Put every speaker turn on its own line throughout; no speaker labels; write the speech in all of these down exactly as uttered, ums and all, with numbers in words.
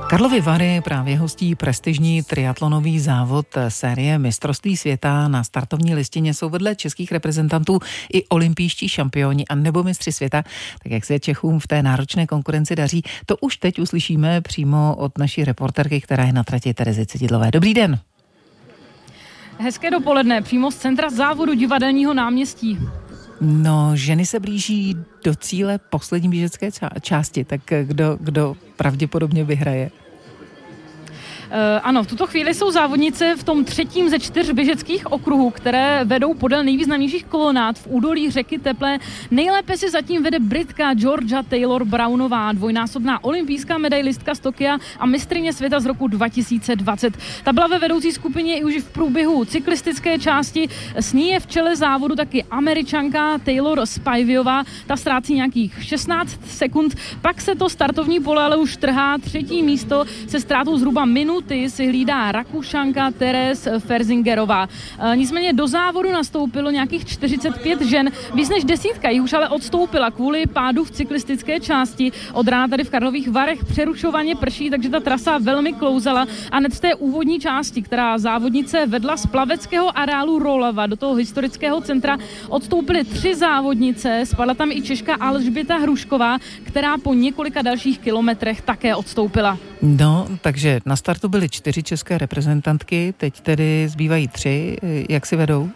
Karlovy Vary právě hostí prestižní triatlonový závod série mistrovství světa. Na startovní listině jsou vedle českých reprezentantů i olympijští šampioni a nebo mistři světa. Tak jak se Čechům v té náročné konkurenci daří, to už teď uslyšíme přímo od naší reporterky, která je na trati, Terezy Cedidlové. Dobrý den.
Hezké dopoledne, přímo z centra závodu Divadelního náměstí.
No, ženy se blíží do cíle poslední běžecké části, tak kdo, kdo pravděpodobně vyhraje?
Uh, ano, v tuto chvíli jsou závodnice v tom třetím ze čtyř běžeckých okruhů, které vedou podél nejvýznamnějších kolonád v údolí řeky Teplé. Nejlépe si zatím vede Britka Georgia Taylor Brownová, dvojnásobná olympijská medailistka z Tokia a mistryně světa z roku dva tisíce dvacet. Ta byla ve vedoucí skupině i už v průběhu cyklistické části. S ní je v čele závodu taky Američanka Taylor Spiveyová. Ta ztrácí nějakých šestnáct sekund. Pak se to startovní pole ale už trhá. Třetí místo se ztrátou zhruba minut si hlídá Rakušanka Teres Ferzingerová. E, nicméně do závodu nastoupilo nějakých čtyřicet pět žen, víc než desítka jich už ale odstoupila kvůli pádu v cyklistické části. Od rána tady v Karlových Varech přerušovaně prší, takže ta trasa velmi klouzala a hned v té úvodní části, která závodnice vedla z plaveckého areálu Rolava do toho historického centra, odstoupily tři závodnice, spadla tam i Češka Alžběta Hrušková, která po několika dalších kilometrech také odstoupila.
No, takže na startu byly čtyři české reprezentantky, teď tedy zbývají tři. Jak si vedou?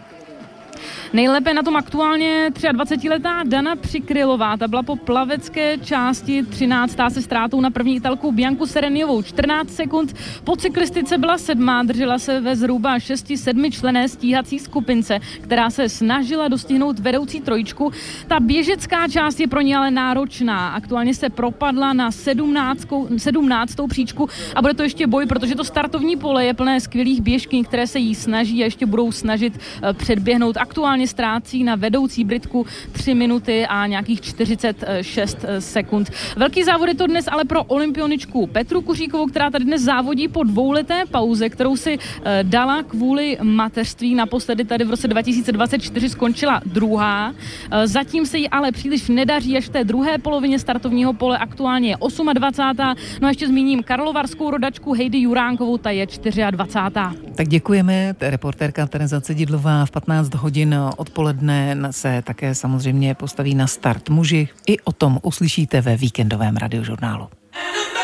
Nejlépe na tom aktuálně dvacetiletá Dana Přikrylová, ta byla po plavecké části třináctá se ztrátou na první Italku Bianku Sereniovou čtrnáct sekund. Po cyklistice byla sedmá, držela se ve zhruba šesti sedmi členné stíhací skupince, která se snažila dostihnout vedoucí trojičku. Ta běžecká část je pro ně ale náročná. Aktuálně se propadla na sedmnáctou příčku a bude to ještě boj, protože to startovní pole je plné skvělých běžkyň, které se jí snaží a ještě budou snažit předběhnout. Aktuálně ztrácí na vedoucí Britku tři minuty a nějakých čtyřicet šest sekund. Velký závod je to dnes ale pro olympioničku Petru Kuříkovou, která tady dnes závodí po dvouleté pauze, kterou si dala kvůli mateřství. Naposledy tady v roce dva tisíce dvacet čtyři skončila druhá. Zatím se jí ale příliš nedaří, až v té druhé polovině startovního pole aktuálně je dvacátá osmá. No a ještě zmíním karlovarskou rodačku Heidi Juránkovou, ta je dvacátá čtvrtá.
Tak děkujeme. Reportérka Tereza Cedidlová v patnáct hodin odpoledne se také samozřejmě postaví na start muži. I o tom uslyšíte ve víkendovém radiožurnálu.